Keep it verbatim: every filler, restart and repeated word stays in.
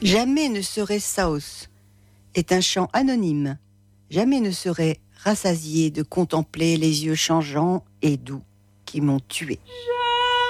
Jamais ne serait Saos est un chant anonyme. Jamais ne serait rassasié de contempler les yeux changeants et doux qui m'ont tué.